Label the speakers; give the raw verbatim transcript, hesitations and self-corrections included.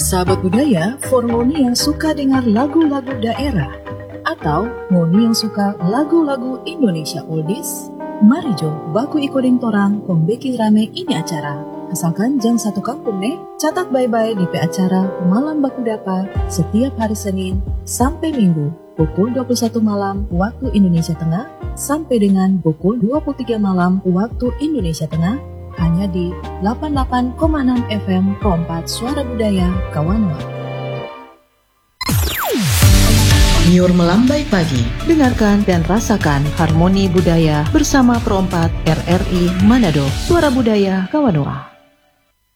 Speaker 1: Sahabat budaya, for ngoni yang suka dengar lagu-lagu daerah atau ngoni yang suka lagu-lagu Indonesia oldies, mari jo baku ikoding torang pembeki rame ini acara. Asalkan jam satu kampung nih, catat bye-bye di pe acara Malam Baku Dapa setiap hari Senin sampai Minggu pukul dua puluh satu malam waktu Indonesia Tengah sampai dengan pukul dua puluh tiga malam waktu Indonesia Tengah, hanya di delapan puluh delapan koma enam F M Pro empat Suara Budaya Kawanwa.
Speaker 2: Nyur melambai pagi, dengarkan dan rasakan harmoni budaya bersama Pro empat R R I Manado, Suara Budaya Kawanwa.